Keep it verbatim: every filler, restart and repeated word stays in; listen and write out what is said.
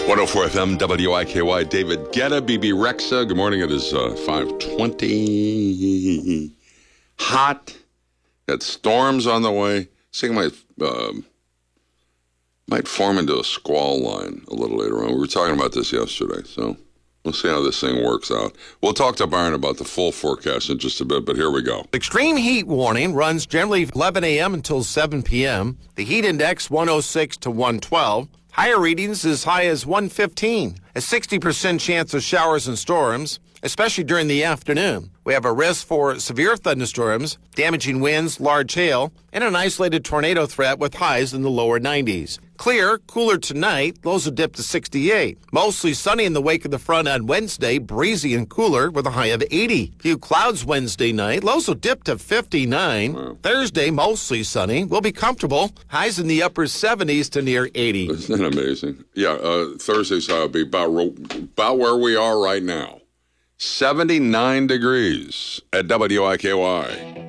one oh four F M, W I K Y, David Guetta, B B Rexa. Good morning. It is uh, five twenty. Hot. Got storms on the way. This thing might, uh, might form into a squall line a little later on. We were talking about this yesterday, so we'll see how this thing works out. We'll talk to Byron about the full forecast in just a bit, but here we go. Extreme heat warning runs generally eleven a.m. until seven p.m. The heat index one oh six to one twelve. Higher readings as high as one fifteen. A sixty percent chance of showers and storms, especially during the afternoon. We have a risk for severe thunderstorms, damaging winds, large hail, and an isolated tornado threat with highs in the lower nineties. Clear, cooler tonight, lows will dip to sixty-eight. Mostly sunny in the wake of the front on Wednesday, breezy and cooler with a high of eighty. Few clouds Wednesday night, lows will dip to fifty-nine. Wow. Thursday, mostly sunny, will be comfortable. Highs in the upper seventies to near eighty. Isn't that amazing? Yeah, uh, Thursday's high will be about, about where we are right now. seventy-nine degrees at W I K Y.